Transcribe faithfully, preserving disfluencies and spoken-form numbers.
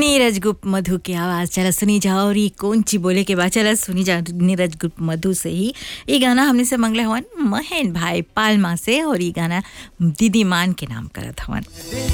नीरज गुप्त मधु की आवाज़ चला सुनी जाओ और ये कौन ची बोले के बाद चला सुनी जाओ नीरज गुप्त मधु से ही ये गाना हमने से मंगला हवन महेन भाई पालमा से और ये गाना दीदी मान के नाम करत हवन।